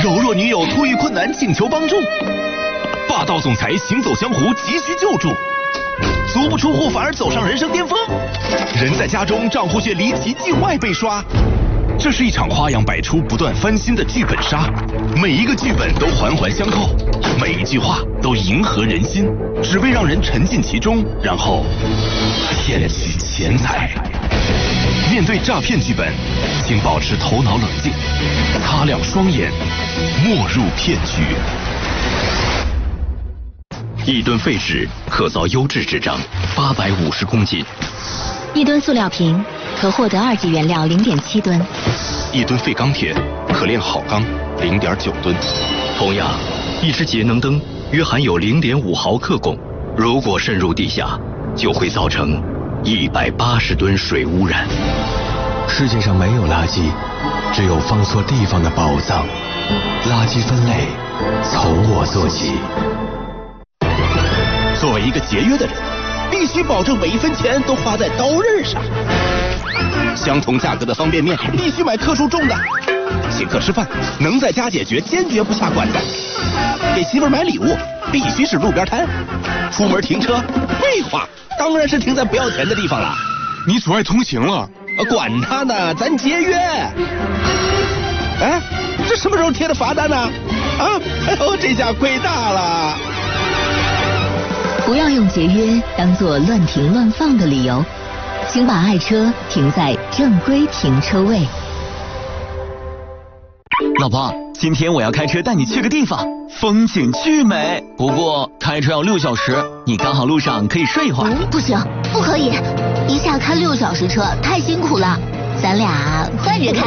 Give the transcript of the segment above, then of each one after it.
柔弱女友突遇困难请求帮助，霸道总裁行走江湖急需救助，足不出户反而走上人生巅峰，人在家中账户却离奇境外被刷。这是一场花样百出、不断翻新的剧本杀，每一个剧本都环环相扣，每一句话都迎合人心，只为让人沉浸其中，然后骗取钱财。面对诈骗剧本，请保持头脑冷静，擦亮双眼，莫入骗局。 1吨废纸可造优质纸张850公斤 ，1吨塑料瓶可获得2级原料0.7吨 ，1吨废钢铁可炼好钢0.9吨。 同样，一只节能灯约含有0.5毫克汞，如果渗入地下，就会造成180吨水污染。 世界上没有垃圾，只有放错地方的宝藏。垃圾分类从我做起。 作为一个节约的人，必须保证每一分钱都花在刀刃上。相同价格的方便面必须买克数重的。请客吃饭能在家解决，坚决不下馆子。给媳妇儿买礼物必须是路边摊。出门停车，废话，当然是停在不要钱的地方了。 你阻碍通行了。 管他呢，咱节约。哎，这什么时候贴的罚单呢？啊，哎呦，这下亏大了。 不要用节约当作乱停乱放的理由，请把爱车停在正规停车位。 老婆，今天我要开车带你去个地方，风景巨美。不过开车要6小时，你刚好路上可以睡一会儿。 不行，不可以，一下开6小时车太辛苦了，咱俩换着开。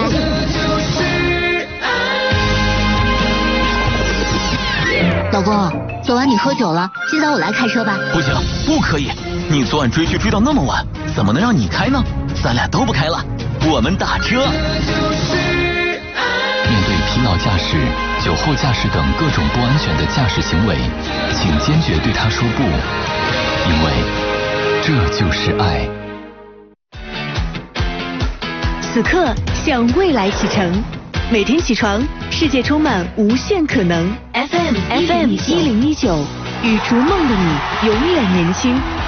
老公，昨晚你喝酒了，今早我来开车吧。 不行，不可以，你昨晚追剧追到那么晚，怎么能让你开呢？咱俩都不开了，我们打车。 面对疲劳驾驶、酒后驾驶等各种不安全的驾驶行为，请坚决对他说不，因为这就是爱。 此刻向未来启程，每天起床，世界充满无限可能。FM 1019，与逐梦的你永远年轻。